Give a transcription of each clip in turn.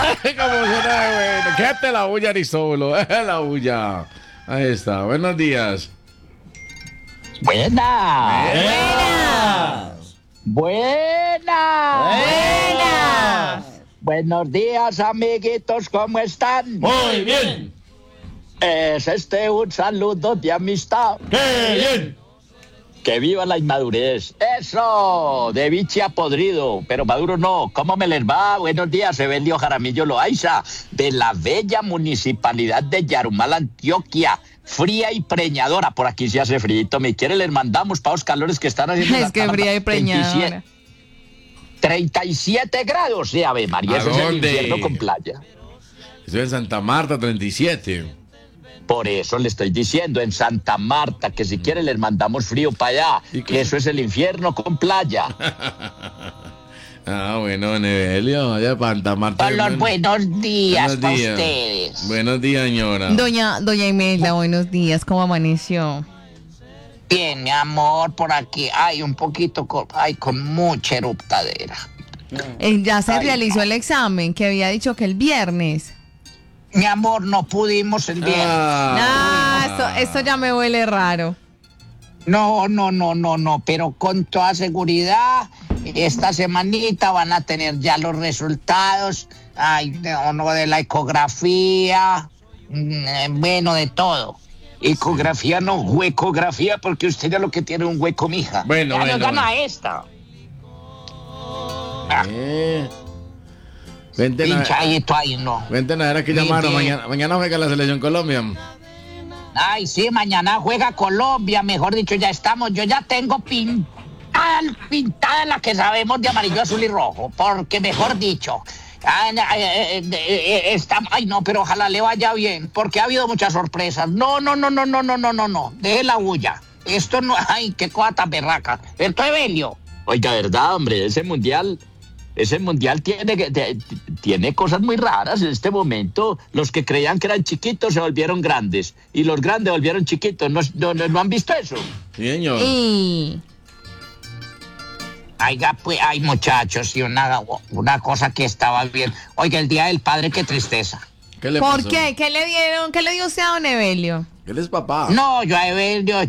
Como suena de bueno. Quédate la bulla, Aristóbulo. La bulla. Ahí está. Buenos días. Buenas. Buenos días, amiguitos, ¿cómo están? Muy bien. Es un saludo de amistad. ¡Qué bien! ¡Que viva la inmadurez! ¡Eso! De biche podrido, pero Maduro no. ¿Cómo me les va? Buenos días, Evelio Jaramillo Loaiza, de la bella municipalidad de Yarumal, Antioquia. Fría y preñadora. Por aquí se hace frito. Me quiere, les mandamos para los calores que están haciendo. Es que fría y preñadora. 37 grados, sí, Ave María. Ese es el infierno con playa. Estoy en Santa Marta, 37. Por eso le estoy diciendo, en Santa Marta, que si quiere les mandamos frío para allá. Que eso es el infierno con playa. Bueno, Evelio, allá para Santa Marta. Por los buenos días para ustedes. Buenos días, señora. Doña Imelda, buenos días, ¿cómo amaneció? Bien, mi amor, por aquí hay un poquito, con mucha eruptadera. Ya se realizó el examen que había dicho que el viernes. Mi amor, no pudimos el viernes. Esto ya me huele raro. No, pero con toda seguridad, esta semanita van a tener ya los resultados, de la ecografía, bueno, de todo. Ecografía no, huecografía, porque usted ya lo que tiene es un hueco, mija. Bueno, ya bueno. nos gana esta. Pinchadito ahí, no. Venten a ver a qué llamaron. Mañana juega la selección Colombia. Ay, sí, mañana juega Colombia, mejor dicho, ya estamos. Yo ya tengo pintada la que sabemos de amarillo, azul y rojo, porque mejor dicho... pero ojalá le vaya bien, porque ha habido muchas sorpresas. No, deje la bulla. Esto no, qué cosa tan berraca. Esto es Evelio. Oiga, verdad, hombre, ese mundial tiene cosas muy raras en este momento. Los que creían que eran chiquitos se volvieron grandes, y los grandes volvieron chiquitos. ¿No han visto eso? Sí, señor. Oiga, pues, muchachos, y una cosa que estaba bien. Oiga, el Día del Padre, qué tristeza. ¿Qué le pasó? ¿Por qué? ¿Qué le dieron? ¿Qué le dio usted a don Evelio? Él es papá. No, yo a Evelio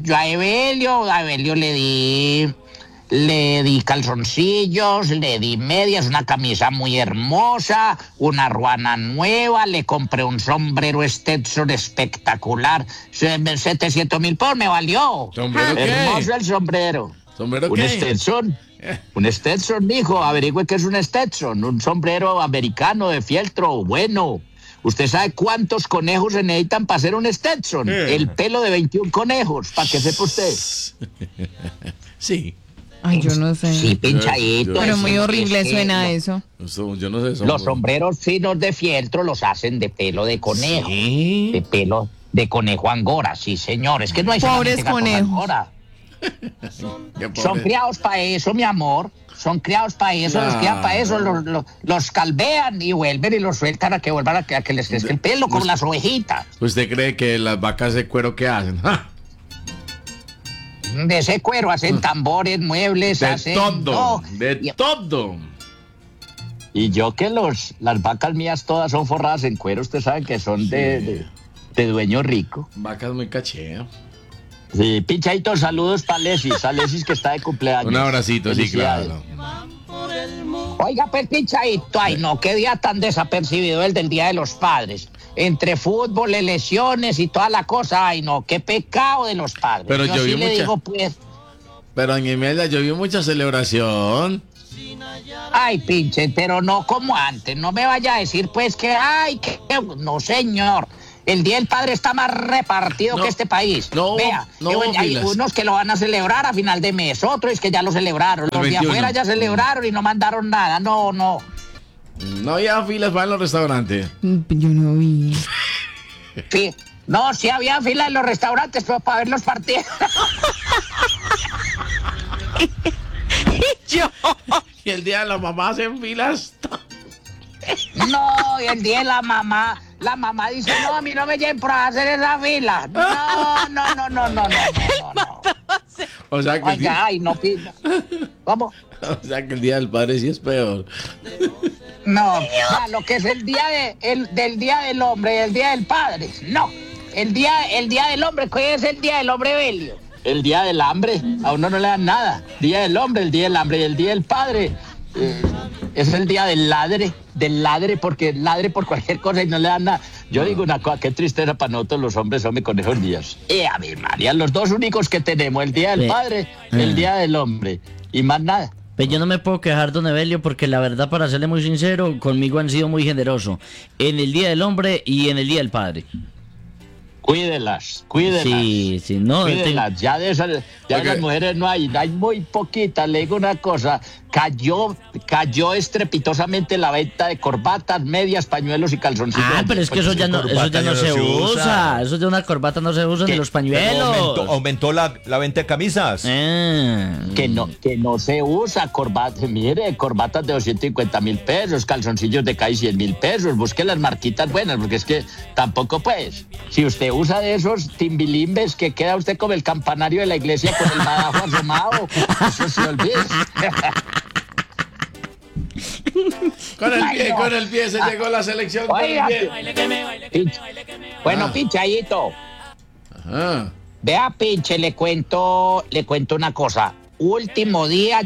le di calzoncillos, le di medias, una camisa muy hermosa, una ruana nueva, le compré un sombrero Stetson espectacular. 700,000 pesos me valió. ¿Sombrero qué? Hermoso el sombrero. ¿Sombrero ¿Un qué? Stetson? Un Stetson, mijo, averigüe qué es un Stetson, un sombrero americano de fieltro, bueno. ¿Usted sabe cuántos conejos se necesitan para hacer un Stetson? El pelo de 21 conejos, para que sepa usted. Sí. Ay, yo no sé. Sí, pinchadito. Pero muy horrible suena eso. Yo no sé. Los sombreros finos de fieltro los hacen de pelo de conejo. ¿Sí? De pelo de conejo angora, sí, señor. Es que no hay Pobres conejos. angora. Son criados para eso, mi amor. Son criados para eso, los crían para eso, los calvean y vuelven y los sueltan a que vuelvan a que les crezca el pelo, como las ovejitas. ¿Usted cree que las vacas de cuero qué hacen? ¡Ja! De ese cuero hacen tambores, muebles, hacen todo. Todo. Y yo que las vacas mías todas son forradas en cuero, usted sabe que son de dueño rico. Vacas muy caché. Sí, pinchadito, saludos para Alesis que está de cumpleaños. Un abracito, sí, claro. Oiga, pues pinchadito, no, qué día tan desapercibido el del Día de los Padres. Entre fútbol, elecciones y toda la cosa, no, qué pecado de los padres. Pero yo vi le digo, pues. Pero doña Imelda, yo vi mucha celebración. Ay, pinche, pero no como antes. No me vaya a decir, pues, que no, señor. El Día del Padre está más repartido que este país. Vea, hay unos que lo van a celebrar a final de mes, otros es que ya lo celebraron. Los de afuera ya celebraron y no mandaron nada. No. No había filas para los restaurantes. Yo no vi. Sí. No, sí había filas en los restaurantes, pero para ver los partidos. Y el Día de la Mamá hacen filas. No, y el Día de la Mamá dice, no, a mí no me lleven por hacer esa fila. No. O sea que Oiga, no pida. ¿Cómo? O sea que el Día del Padre sí es peor. No, lo que es el día del Día del Hombre y el Día del Padre. No, el día del Hombre, ¿qué es el Día del Hombre, Belio? El Día del Hambre, a uno no le dan nada. Día del Hombre, el Día del Hambre y el Día del Padre. Es el día del ladre, porque ladre por cualquier cosa y no le dan nada. Yo digo una cosa, qué tristeza para nosotros los hombres, hombre, con esos días. A ver, María, los dos únicos que tenemos, el Día del Padre, el Día del Hombre, y más nada. Pues yo no me puedo quejar, don Evelio, porque la verdad, para serle muy sincero, conmigo han sido muy generosos en el Día del Hombre y en el Día del Padre. Cuídelas. Sí, no. Cuídelas. Ya de esas mujeres no hay muy poquitas. Le digo una cosa, cayó estrepitosamente la venta de corbatas, medias, pañuelos y calzoncillos. Pero es que eso ya no se usa. Eso de una corbata no se usa, ni los pañuelos. Aumentó la venta de camisas. Que no se usa corbata. Mire, corbatas de 250,000 pesos, calzoncillos de casi 100,000 pesos. Busque las marquitas buenas, porque es que tampoco, pues, si usted usa de esos timbilimbes que queda usted como el campanario de la iglesia con el madajo asomado, eso se olvida. Con el pie se llegó la selección. Oiga, bueno, Ah. Pinchadito. Ajá. Vea, Pinche, le cuento una cosa. Último día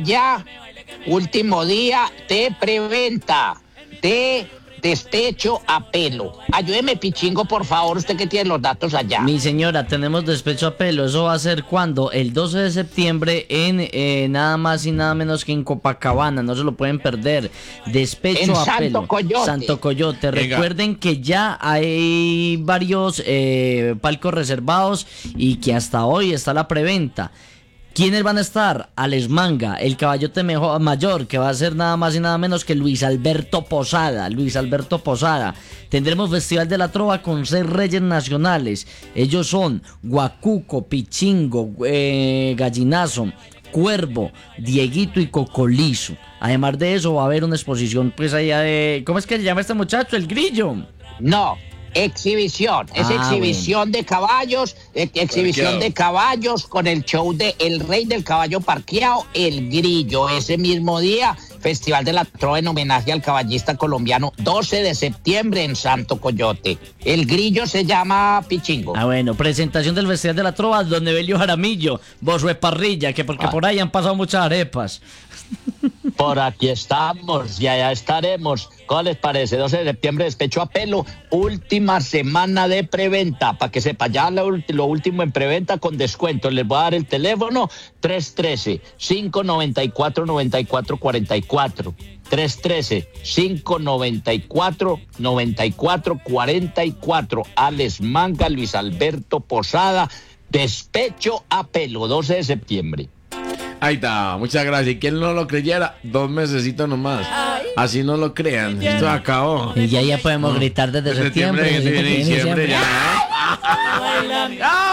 de preventa de despecho a pelo. Ayúdeme, Pichingo, por favor, usted que tiene los datos allá. Mi señora, tenemos despecho a pelo. Eso va a ser cuando el 12 de septiembre en nada más y nada menos que en Copacabana. No se lo pueden perder. Despecho En a Santo pelo. Coyote. Santo Coyote. Venga. Recuerden que ya hay varios palcos reservados y que hasta hoy está la preventa. ¿Quiénes van a estar? Alex Manga, el caballote mayor, que va a ser nada más y nada menos que Luis Alberto Posada. Tendremos Festival de la Trova con 6 reyes nacionales. Ellos son Guacuco, Pichingo, Gallinazo, Cuervo, Dieguito y Cocolizo. Además de eso va a haber una exposición pues allá de... ¿Cómo es que se llama este muchacho? El Grillo. No, exhibición. Es exhibición de caballos, exhibición de caballos con el show de El Rey del Caballo Parqueado, El Grillo. Ese mismo día, Festival de la Trova en homenaje al caballista colombiano, 12 de septiembre en Santo Coyote. El Grillo se llama Pichingo. Bueno, presentación del Festival de la Trova, don Evelio Jaramillo, Bozo de Parrilla, que porque por ahí han pasado muchas arepas. Por aquí estamos y allá estaremos. ¿Cómo les parece? 12 de septiembre, despecho a pelo, última semana de preventa. Para que sepa, ya lo último en preventa con descuento. Les voy a dar el teléfono 313-594-9444. 313-594-9444. Alex Manga, Luis Alberto Posada, despecho a pelo, 12 de septiembre. Ahí está, muchas gracias. Y quien no lo creyera, 2 mesecitos nomás. Así no lo crean. Esto acabó. Y ya podemos gritar desde septiembre. Desde diciembre ya.